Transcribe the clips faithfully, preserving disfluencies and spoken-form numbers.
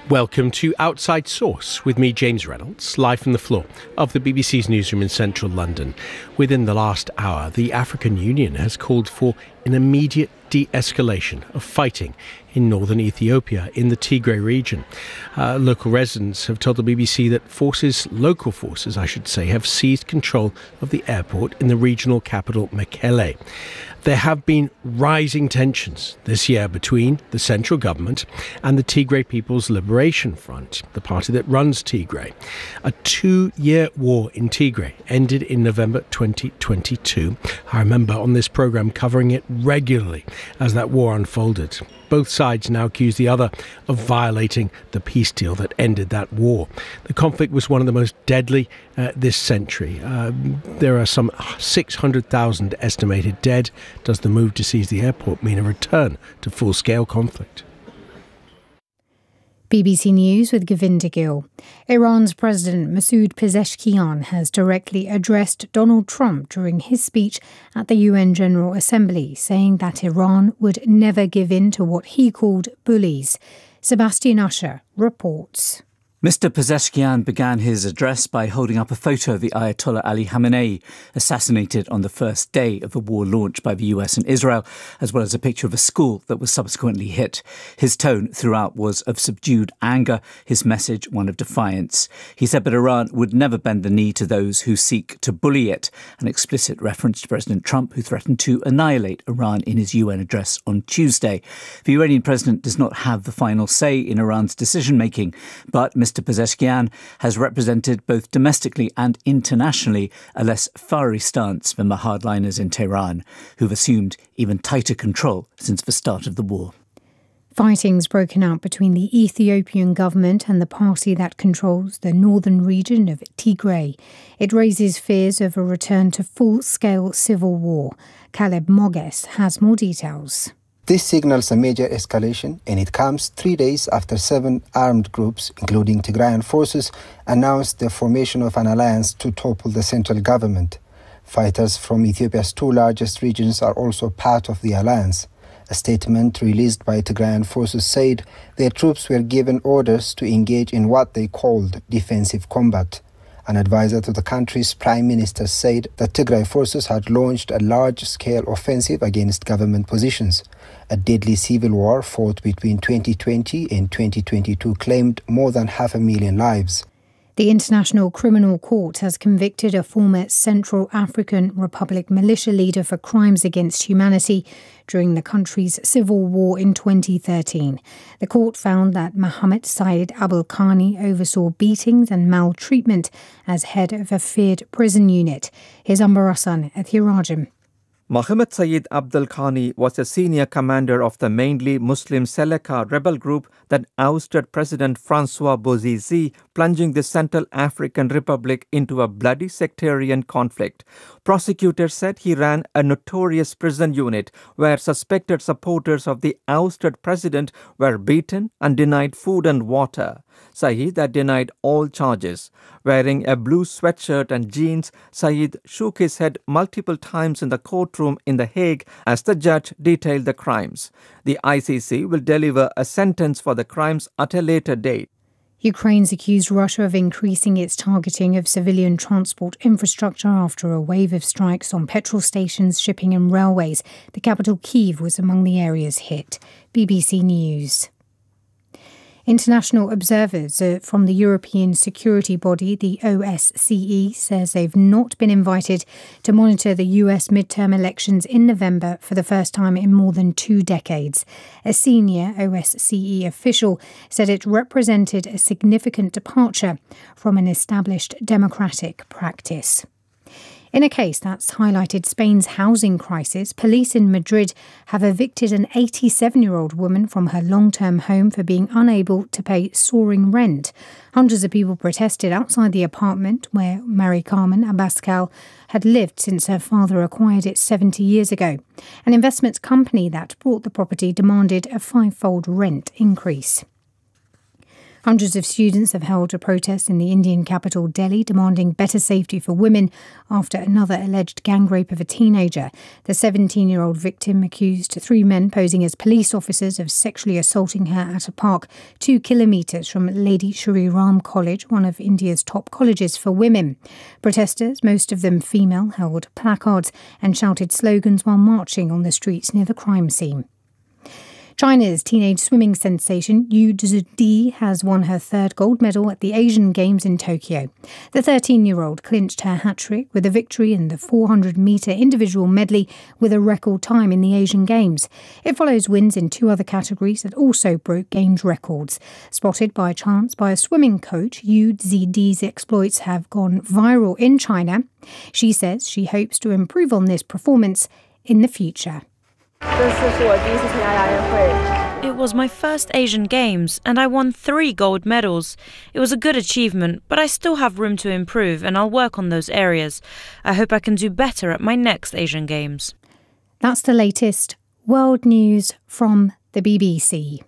Welcome to Outside Source with me, James Reynolds, live from the floor of the B B C's newsroom in central London. Within the last hour, the African Union has called for an immediate de-escalation of fighting in northern Ethiopia in the Tigray region. Uh, local residents have told the B B C that forces, local forces I should say, have seized control of the airport in the regional capital Mekelle. There have been rising tensions this year between the central government and the Tigray People's Liberation Front, the party that runs Tigray. A two-year war in Tigray ended in November twenty twenty-two. I remember on this programme covering it regularly as that war unfolded. Both sides now accuse the other of violating the peace deal that ended that war. The conflict was one of the most deadly uh, this century. Uh, there are some six hundred thousand estimated dead. Does the move to seize the airport mean a return to full-scale conflict? B B C News with Govinda Gill. Iran's President Masoud Pezeshkian has directly addressed Donald Trump during his speech at the U N General Assembly, saying that Iran would never give in to what he called bullies. Sebastian Usher reports. Mister Pezeshkian began his address by holding up a photo of the Ayatollah Ali Khamenei, assassinated on the first day of the war launched by the U S and Israel, as well as a picture of a school that was subsequently hit. His tone throughout was of subdued anger, his message one of defiance. He said that Iran would never bend the knee to those who seek to bully it, an explicit reference to President Trump, who threatened to annihilate Iran in his U N address on Tuesday. The Iranian president does not have the final say in Iran's decision-making, but Mister Mister Pezeshkian has represented both domestically and internationally a less fiery stance than the hardliners in Tehran, who've assumed even tighter control since the start of the war. Fighting's broken out between the Ethiopian government and the party that controls the northern region of Tigray. It raises fears of a return to full-scale civil war. Caleb Moges has more details. This signals a major escalation, and it comes three days after seven armed groups, including Tigrayan forces, announced the formation of an alliance to topple the central government. Fighters from Ethiopia's two largest regions are also part of the alliance. A statement released by Tigrayan forces said their troops were given orders to engage in what they called defensive combat. An advisor to the country's prime minister said that Tigray forces had launched a large-scale offensive against government positions. A deadly civil war fought between twenty twenty and twenty twenty-two claimed more than half a million lives. The International Criminal Court has convicted a former Central African Republic militia leader for crimes against humanity during the country's civil war in twenty thirteen. The court found that Mohamed Said Abdelkhani oversaw beatings and maltreatment as head of a feared prison unit. Here's Ambarasan Ethirajim. Mohamed Said Abdelkhani was a senior commander of the mainly Muslim Seleka rebel group that ousted President Francois Bozize, plunging the Central African Republic into a bloody sectarian conflict. Prosecutors said he ran a notorious prison unit where suspected supporters of the ousted president were beaten and denied food and water. Said had denied all charges. Wearing a blue sweatshirt and jeans, Said shook his head multiple times in the courtroom in The Hague as the judge detailed the crimes. The I C C will deliver a sentence for the crimes at a later date. Ukraine's accused Russia of increasing its targeting of civilian transport infrastructure after a wave of strikes on petrol stations, shipping and railways. The capital, Kyiv, was among the areas hit. B B C News. International observers from the European security body, the O S C E, says they've not been invited to monitor the U S midterm elections in November for the first time in more than two decades. A senior O S C E official said it represented a significant departure from an established democratic practice. In a case that's highlighted Spain's housing crisis, police in Madrid have evicted an eighty-seven-year-old woman from her long-term home for being unable to pay soaring rent. Hundreds of people protested outside the apartment where Mari Carmen Abascal had lived since her father acquired it seventy years ago. An investment company that bought the property demanded a five-fold rent increase. Hundreds of students have held a protest in the Indian capital Delhi demanding better safety for women after another alleged gang rape of a teenager. The seventeen-year-old victim accused three men posing as police officers of sexually assaulting her at a park two kilometres from Lady Shri Ram College, one of India's top colleges for women. Protesters, most of them female, held placards and shouted slogans while marching on the streets near the crime scene. China's teenage swimming sensation Yu Zhidi has won her third gold medal at the Asian Games in Tokyo. The thirteen-year-old clinched her hat-trick with a victory in the four hundred metre individual medley with a record time in the Asian Games. It follows wins in two other categories that also broke Games records. Spotted by chance by a swimming coach, Yu Zhidi's exploits have gone viral in China. She says she hopes to improve on this performance in the future. It was my first Asian Games and I won three gold medals. It was a good achievement, but I still have room to improve and I'll work on those areas. I hope I can do better at my next Asian Games. That's the latest world news from the B B C.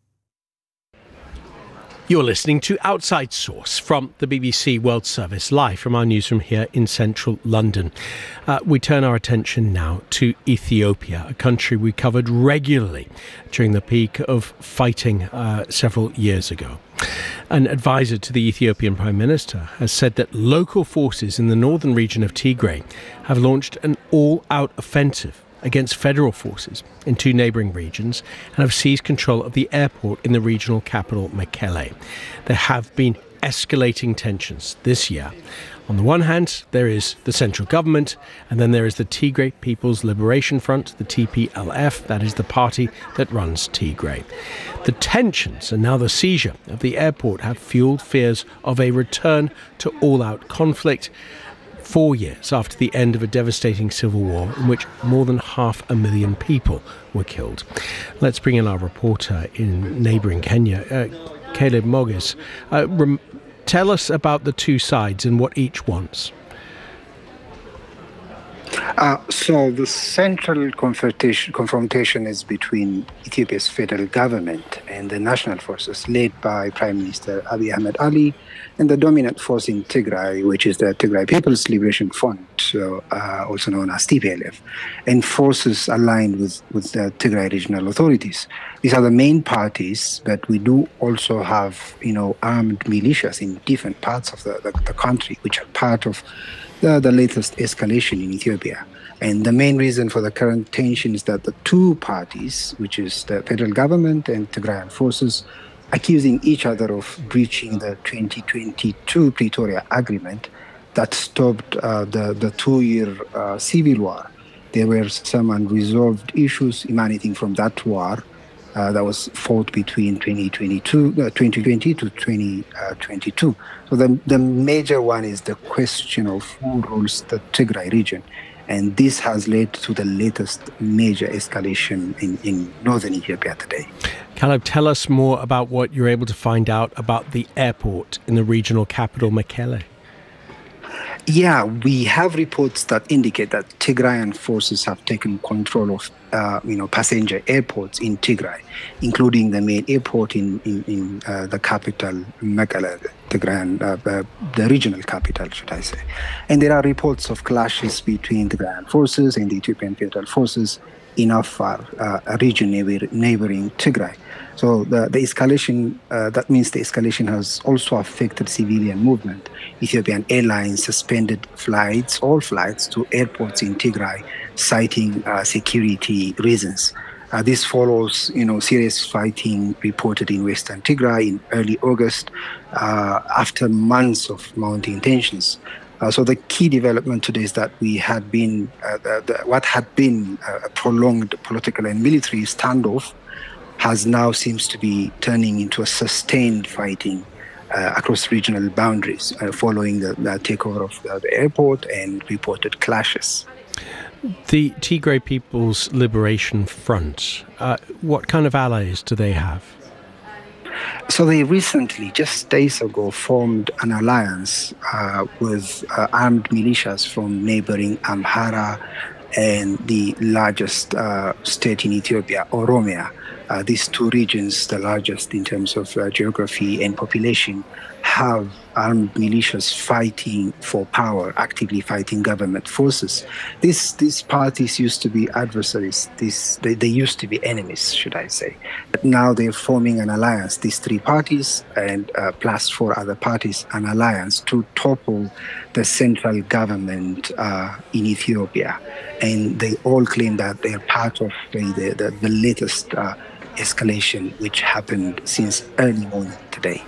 You're listening to Outside Source from the B B C World Service, live from our newsroom here in central London. Uh, we turn our attention now to Ethiopia, a country we covered regularly during the peak of fighting uh, several years ago. An advisor to the Ethiopian Prime Minister has said that local forces in the northern region of Tigray have launched an all-out offensive against federal forces in two neighbouring regions and have seized control of the airport in the regional capital, Mekelle. There have been escalating tensions this year. On the one hand, there is the central government, and then there is the Tigray People's Liberation Front, the T P L F, that is the party that runs Tigray. The tensions and now the seizure of the airport have fueled fears of a return to all-out conflict, four years after the end of a devastating civil war in which more than half a million people were killed. Let's bring in our reporter in neighbouring Kenya, uh, Caleb Mogis. Uh, rem- tell us about the two sides and what each wants. Uh, so the central confrontation, confrontation is between Ethiopia's federal government and the national forces led by Prime Minister Abiy Ahmed Ali and the dominant force in Tigray, which is the Tigray People's Liberation Front, so, uh, also known as T P L F, and forces aligned with, with the Tigray regional authorities. These are the main parties, but we do also have, you know, armed militias in different parts of the, the, the country, which are part of The, the latest escalation in Ethiopia. And the main reason for the current tension is that the two parties, which is the federal government and Tigrayan forces, accusing each other of breaching the twenty twenty-two Pretoria Agreement that stopped uh, the, the two-year uh, civil war. There were some unresolved issues emanating from that war uh, that was fought between twenty twenty-two, uh, twenty twenty to twenty twenty-two. So the, the major one is the question of who rules the Tigray region. And this has led to the latest major escalation in, in northern Ethiopia today. Caleb, tell us more about what you're able to find out about the airport in the regional capital, Mekelle. Yeah, we have reports that indicate that Tigrayan forces have taken control of, uh, you know, passenger airports in Tigray, including the main airport in in, in uh, the capital, Mekelle, Tigrayan, uh, uh, the regional capital, should I say? And there are reports of clashes between Tigrayan forces and the Ethiopian Federal Forces in Afar, uh, a region neighbor, neighboring Tigray. So the, the escalation, uh, that means the escalation has also affected civilian movement. Ethiopian Airlines suspended flights, all flights to airports in Tigray, citing uh, security reasons. Uh, this follows, you know, serious fighting reported in Western Tigray in early August uh, after months of mounting tensions. Uh, so the key development today is that we had been, uh, the, the, what had been a prolonged political and military standoff has now seems to be turning into a sustained fighting uh, across regional boundaries uh, following the, the takeover of the, the airport and reported clashes. The Tigray People's Liberation Front, uh, what kind of allies do they have? So they recently, just days ago, formed an alliance uh, with uh, armed militias from neighboring Amhara and the largest uh, state in Ethiopia, Oromia. Uh, these two regions, the largest in terms of uh, geography and population, have armed militias fighting for power, actively fighting government forces. These these parties used to be adversaries. These they, they used to be enemies, should I say? But now they're forming an alliance. These three parties and uh, plus four other parties, an alliance to topple the central government uh, in Ethiopia, and they all claim that they're part of the the, the, the latest uh, escalation, which happened since early morning today.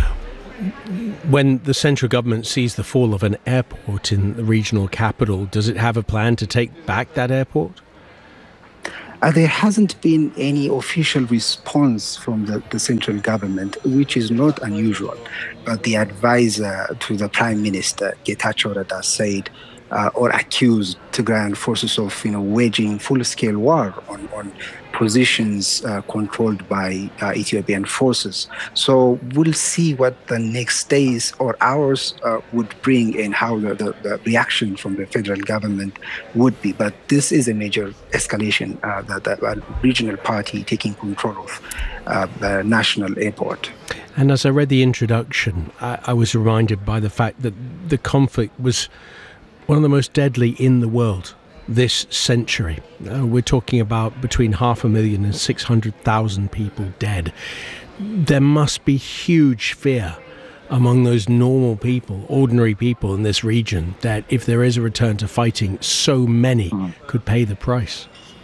When the central government sees the fall of an airport in the regional capital, does it have a plan to take back that airport? Uh, there hasn't been any official response from the, the central government, which is not unusual. But the advisor to the Prime Minister, Getachew Reda, said uh, or accused Tigrayan forces of, you know, waging full-scale war on, on positions uh, controlled by uh, Ethiopian forces. So we'll see what the next days or hours uh, would bring and how the, the, the reaction from the federal government would be. But this is a major escalation, uh, that the regional party taking control of uh, the national airport. And as I read the introduction, I, I was reminded by the fact that the conflict was one of the most deadly in the world this century. Uh, we're talking about between half a million and six hundred thousand people dead. There must be huge fear among those normal people, ordinary people in this region, that if there is a return to fighting, so many mm. could pay the price.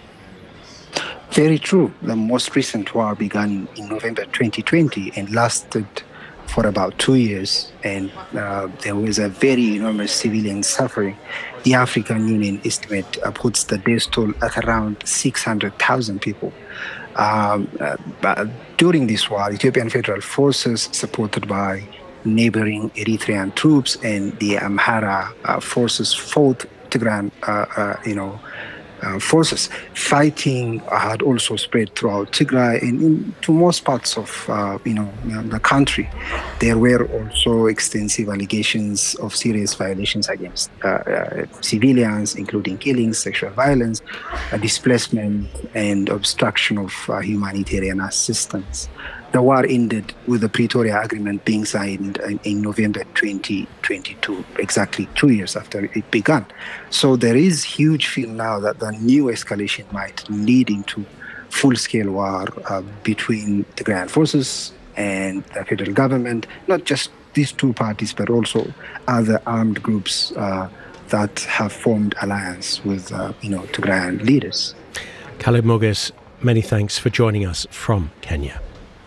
Very true. The most recent war began in November twenty twenty and lasted for about two years, and uh, there was a very enormous civilian suffering. The African Union estimate uh, puts the death toll at around six hundred thousand people. Um, uh, but during this war, Ethiopian federal forces, supported by neighboring Eritrean troops and the Amhara uh, forces, fought Tigrayan, uh, uh, you know, Uh, forces. Fighting had also spread throughout Tigray and into most parts of uh, you know the country. There were also extensive allegations of serious violations against uh, uh, civilians, including killings, sexual violence, uh, displacement, and obstruction of uh, humanitarian assistance. The war ended with the Pretoria Agreement being signed in, in November twenty twenty-two, exactly two years after it began. So there is huge fear now that the new escalation might lead into full-scale war uh, between the Tigrayan forces and the federal government, not just these two parties, but also other armed groups uh, that have formed alliance with, uh, you know, Tigrayan leaders. Khaled Moges, many thanks for joining us from Kenya.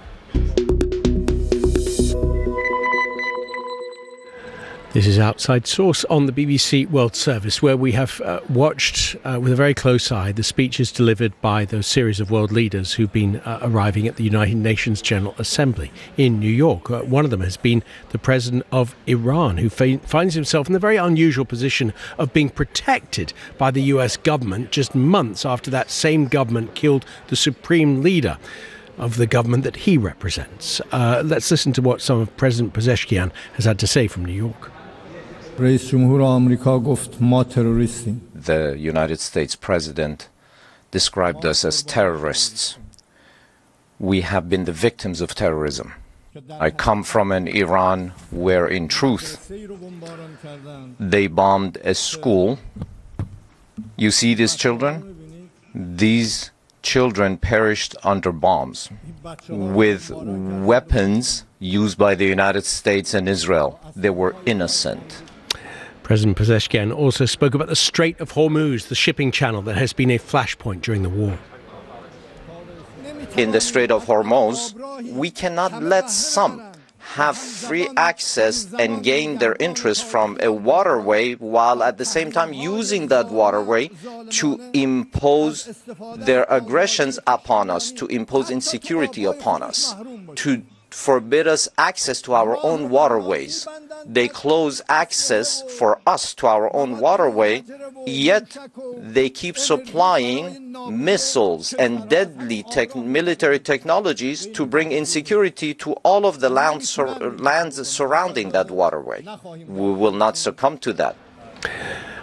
This is Outside Source on the B B C World Service, where we have uh, watched uh, with a very close eye the speeches delivered by those series of world leaders who've been uh, arriving at the United Nations General Assembly in New York. Uh, one of them has been the president of Iran, who fa- finds himself in the very unusual position of being protected by the U S government just months after that same government killed the supreme leader of the government that he represents. Uh, let's listen to what some of President Pezeshkian has had to say from New York. The United States President described us as terrorists. We have been the victims of terrorism. I come from an Iran where, in truth, they bombed a school. You see these children? These children perished under bombs with weapons used by the United States and Israel. They were innocent. President Pezeshkian also spoke about the Strait of Hormuz, the shipping channel that has been a flashpoint during the war. In the Strait of Hormuz, we cannot let some have free access and gain their interest from a waterway while at the same time using that waterway to impose their aggressions upon us, to impose insecurity upon us, to forbid us access to our own waterways. They close access for us to our own waterway, yet they keep supplying missiles and deadly tech military technologies to bring insecurity to all of the lands, sur lands surrounding that waterway. We will not succumb to that.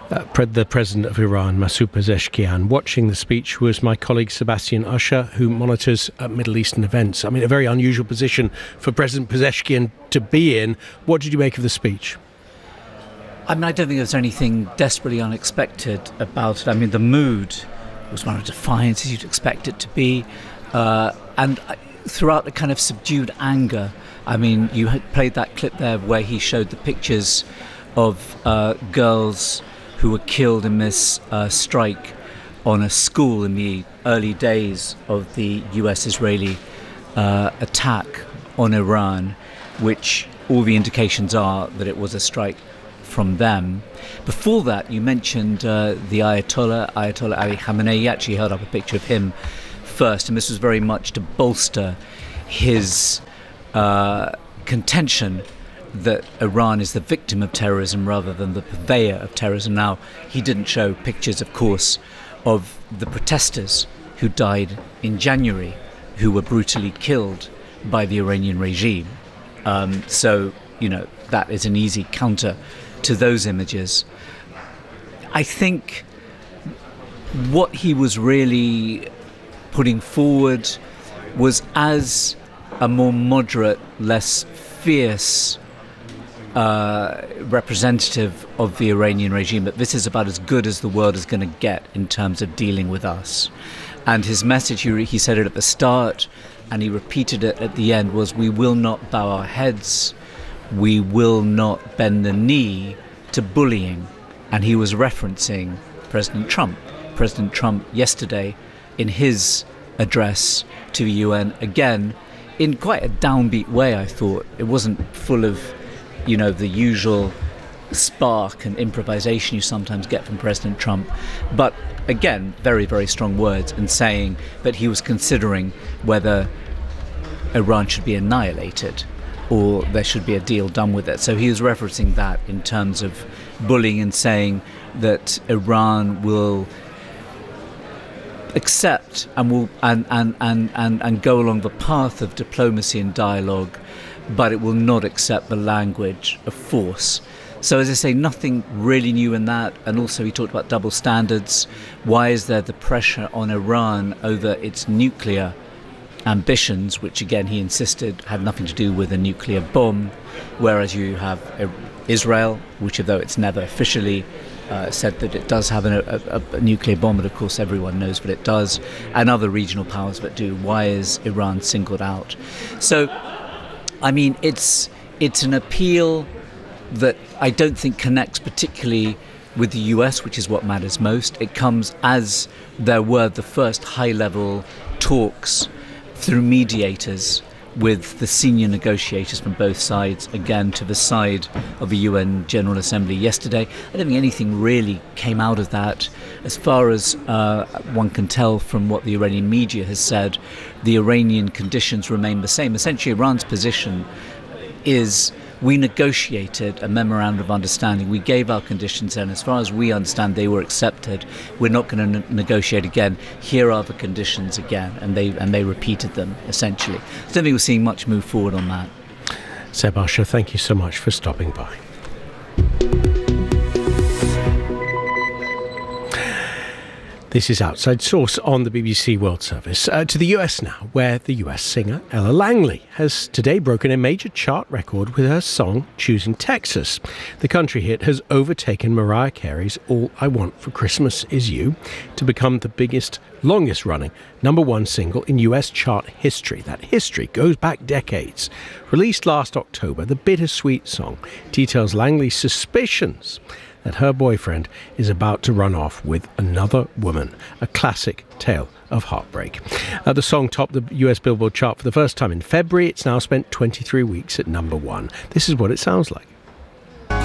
Uh, the president of Iran, Masoud Pezeshkian. Watching the speech was my colleague Sebastian Usher, who monitors uh, Middle Eastern events. I mean, a very unusual position for President Pezeshkian to be in. What did you make of the speech? I mean, I don't think there's anything desperately unexpected about it. I mean, the mood was one of defiance, as you'd expect it to be. Uh, and throughout the kind of subdued anger, I mean, you had played that clip there where he showed the pictures of uh, girls who were killed in this uh, strike on a school in the early days of the U S-Israeli uh, attack on Iran, which all the indications are that it was a strike from them. Before that, you mentioned uh, the Ayatollah, Ayatollah Ali Khamenei. He actually held up a picture of him first, and this was very much to bolster his uh, contention that Iran is the victim of terrorism rather than the purveyor of terrorism. Now, he didn't show pictures, of course, of the protesters who died in January, who were brutally killed by the Iranian regime. Um, so, you know, that is an easy counter to those images. I think what he was really putting forward was as a more moderate, less fierce Uh, representative of the Iranian regime, that this is about as good as the world is going to get in terms of dealing with us. And his message, he, he said it at the start and he repeated it at the end, was we will not bow our heads, we will not bend the knee to bullying. And he was referencing President Trump. President Trump yesterday in his address to the U N, again, in quite a downbeat way, I thought. It wasn't full of you know, the usual spark and improvisation you sometimes get from President Trump. But again, very, very strong words, and saying that he was considering whether Iran should be annihilated or there should be a deal done with it. So he was referencing that in terms of bullying and saying that Iran will accept and will and, and, and, and, and go along the path of diplomacy and dialogue, but it will not accept the language of force. So as I say, nothing really new in that. And also he talked about double standards. Why is there the pressure on Iran over its nuclear ambitions, which again he insisted had nothing to do with a nuclear bomb, whereas you have Israel, which although it's never officially uh, said that it does have a, a, a nuclear bomb, but of course everyone knows that it does, and other regional powers that do. Why is Iran singled out? So I mean, it's it's an appeal that I don't think connects particularly with the U S, which is what matters most. It comes as there were the first high-level talks through mediators with the senior negotiators from both sides, again to the side of the U N General Assembly yesterday. I don't think anything really came out of that. As far as uh, one can tell from what the Iranian media has said, the Iranian conditions remain the same. Essentially, Iran's position is we negotiated a memorandum of understanding. We gave our conditions, and as far as we understand, they were accepted. We're not going to ne- negotiate again. Here are the conditions again, and they and they repeated them essentially. I don't think we're seeing much move forward on that. Seb Usher, thank you so much for stopping by. This is Outside Source on the B B C World Service. Uh, to the U S now, where the U S singer Ella Langley has today broken a major chart record with her song Choosing Texas. The country hit has overtaken Mariah Carey's All I Want for Christmas Is You to become the biggest, longest running number one single in U S chart history. That history goes back decades. Released last October, the bittersweet song details Langley's suspicions that her boyfriend is about to run off with another woman, a classic tale of heartbreak. Uh, the song topped the U S Billboard chart for the first time in February. It's now spent twenty-three weeks at number one. This is what it sounds like.